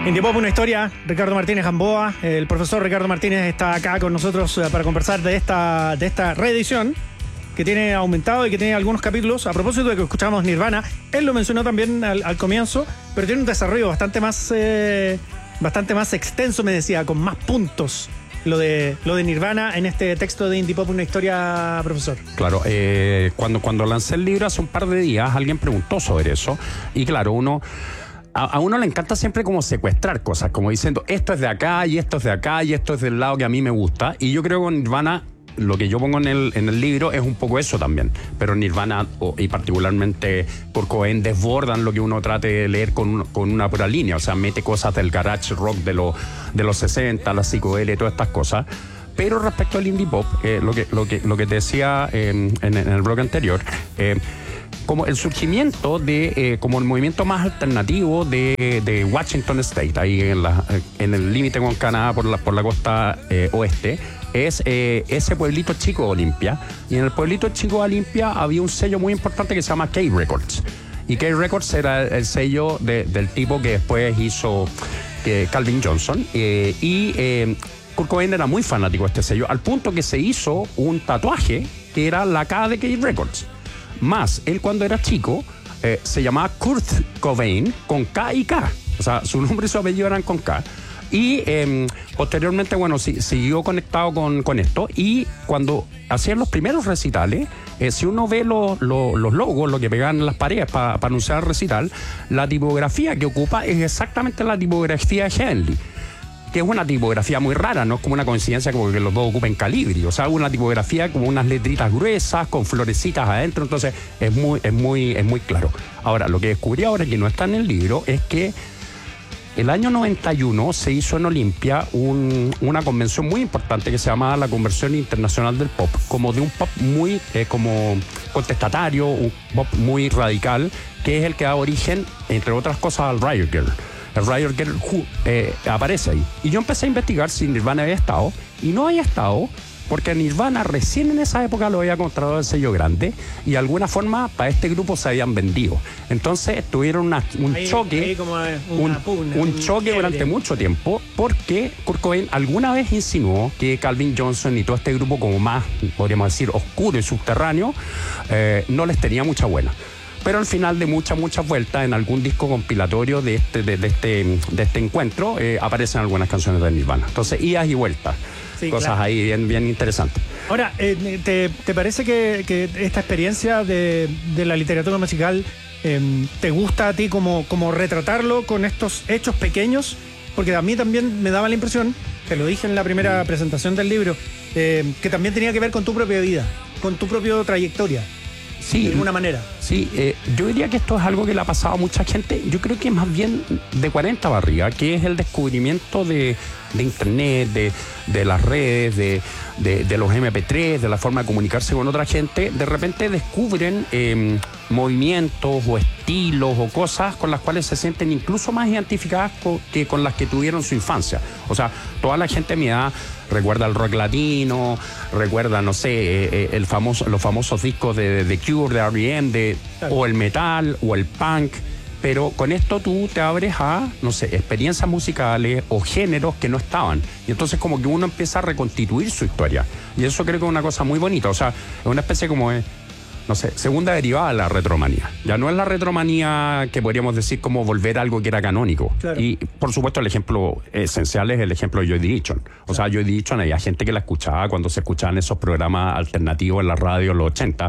Indie Pop, una historia. Ricardo Martínez Gamboa, el profesor Ricardo Martínez está acá con nosotros para conversar de esta reedición que tiene aumentado y que tiene algunos capítulos. A propósito de que escuchamos Nirvana, él lo mencionó también al comienzo, pero tiene un desarrollo bastante más extenso, me decía, con más puntos. Lo de Nirvana en este texto de Indie Pop, una historia, profesor. Claro, cuando lancé el libro hace un par de días, alguien preguntó sobre eso. Y claro, a uno le encanta siempre como secuestrar cosas, como diciendo, esto es de acá, y esto es de acá, y esto es del lado que a mí me gusta. Y yo creo que con Nirvana, lo que yo pongo en el libro es un poco eso también. Pero Nirvana, y particularmente Kurt Cobain, desbordan lo que uno trate de leer con una pura línea. O sea, mete cosas del garage rock de los 60, la psicodelia y todas estas cosas. Pero respecto al indie pop, lo que te decía en el blog anterior, como el surgimiento de como el movimiento más alternativo de Washington State, ahí en el límite con Canadá por la costa oeste, es ese pueblito chico de Olympia. Y en el pueblito chico de Olympia había un sello muy importante que se llama K Records. Y K Records era el sello del tipo que después hizo Calvin Johnson. Kurt Cobain era muy fanático de este sello, al punto que se hizo un tatuaje que era la K de K Records. Más, él cuando era chico se llamaba Kurt Cobain con K y K. O sea, su nombre y su apellido eran con K. Y posteriormente, bueno, siguió conectado con esto. Y cuando hacían los primeros recitales, si uno ve los logos, lo que pegaban en las paredes para anunciar el recital, la tipografía que ocupa es exactamente la tipografía de Heavenly, que es una tipografía muy rara, no es como una coincidencia como que los dos ocupen Calibri, o sea, una tipografía como unas letritas gruesas con florecitas adentro, entonces es muy claro. Ahora, lo que descubrí ahora que no está en el libro es que el año 91 se hizo en Olimpia una convención muy importante que se llamaba la Convención Internacional del Pop, como de un pop muy como contestatario, un pop muy radical, que es el que da origen, entre otras cosas, al Riot Girl. El Riot Girl aparece ahí. Y yo empecé a investigar si Nirvana había estado, y no había estado, porque Nirvana recién en esa época lo había contratado el sello grande, y de alguna forma para este grupo se habían vendido. Entonces tuvieron un choque durante mucho tiempo, porque Kurt Cobain alguna vez insinuó que Calvin Johnson y todo este grupo como más, podríamos decir, oscuro y subterráneo, no les tenía mucha buena. Pero al final de muchas vueltas, en algún disco compilatorio de este encuentro, aparecen algunas canciones de Nirvana. Entonces, idas y vueltas. Sí, cosas claro. Ahí bien interesantes. Ahora, ¿te parece que esta experiencia de la literatura musical te gusta a ti como retratarlo con estos hechos pequeños? Porque a mí también me daba la impresión, te lo dije en la primera presentación del libro, que también tenía que ver con tu propia vida, con tu propia trayectoria. Sí, de alguna manera. Sí, yo diría que esto es algo que le ha pasado a mucha gente. Yo creo que más bien de 40 para arriba, que es el descubrimiento de internet, de las redes, de los MP3, de la forma de comunicarse con otra gente. De repente descubren movimientos o estilos o cosas con las cuales se sienten incluso más identificadas que con las que tuvieron su infancia. O sea, toda la gente de mi edad recuerda el rock latino, recuerda, no sé, los famosos discos de The Cure, de R.E.M., o el metal, o el punk. Pero con esto tú te abres a, no sé, experiencias musicales o géneros que no estaban. Y entonces como que uno empieza a reconstituir su historia. Y eso creo que es una cosa muy bonita. O sea, es una especie como de, no sé, segunda derivada de la retromanía. Ya no es la retromanía que podríamos decir como volver a algo que era canónico. Claro. Y por supuesto el ejemplo esencial es el ejemplo de Joy Division. O sea, Joy Division había gente que la escuchaba cuando se escuchaban esos programas alternativos en la radio en los 80,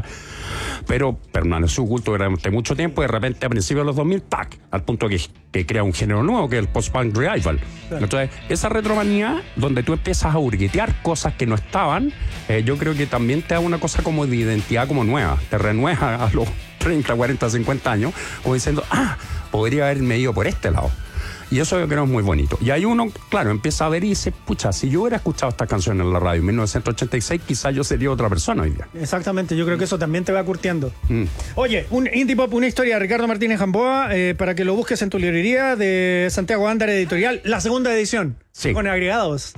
pero permaneció oculto durante mucho tiempo y de repente a principios de los 2000, ¡tac!, al punto que crea un género nuevo, que es el post-punk revival. Claro. Entonces, esa retromanía, donde tú empiezas a hurguetear cosas que no estaban, yo creo que también te da una cosa como de identidad como nueva. Te renueva a los 30, 40, 50 años, como diciendo, podría haberme ido por este lado. Y eso yo creo es muy bonito. Y ahí uno, claro, empieza a ver y dice, pucha, si yo hubiera escuchado estas canciones en la radio en 1986, quizás yo sería otra persona hoy día. Exactamente, yo creo que eso también te va curtiendo. Oye, un Indie Pop, una historia de Ricardo Martínez Gamboa, para que lo busques en tu librería de Santiago Ándar Editorial, la segunda edición, sí. Con agregados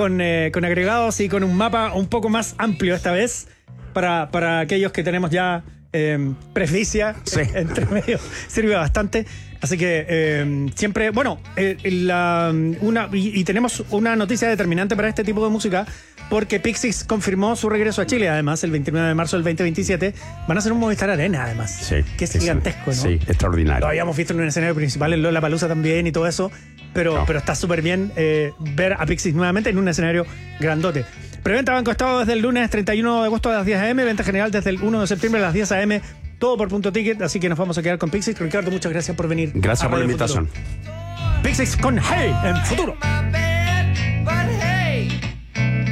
y con un mapa un poco más amplio esta vez, para aquellos que tenemos ya presbicia, sí. Entre medio, sirve bastante. Así que siempre, bueno, y tenemos una noticia determinante para este tipo de música, porque Pixies confirmó su regreso a Chile. Además, el 29 de marzo del 2027 van a hacer un Movistar Arena, además. Sí, que es gigantesco, ¿no? Sí, extraordinario. Lo habíamos visto en un escenario principal en Lollapalooza también y todo eso, pero está súper bien ver a Pixies nuevamente en un escenario grandote. Preventa Banco Estado desde el lunes 31 de agosto a las 10 a.m., venta general desde el 1 de septiembre a las 10 a.m., todo por Punto Ticket, así que nos vamos a quedar con Pixies. Ricardo, muchas gracias por venir. Gracias por la invitación. Pixies con Hey en Futuro.